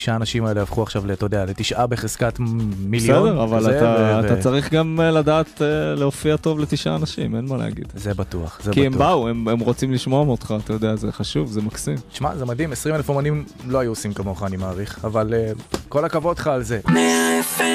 שהאנשים האלה הפכו עכשיו, אתה יודע, לתשעה בחזקת מיליון. בסדר, אבל אתה צריך גם לדעת להופיע טוב לתשעה אנשים, אין מה להגיד. זה בטוח, זה בטוח. כי הם באו, הם רוצים לשמוע אותך, אתה יודע, זה חשוב, זה מקסים. תשמע, זה מדהים, 20,000 אומנים לא היו עושים כמוך, אני מעריך, אבל כל הכבוד לך על זה.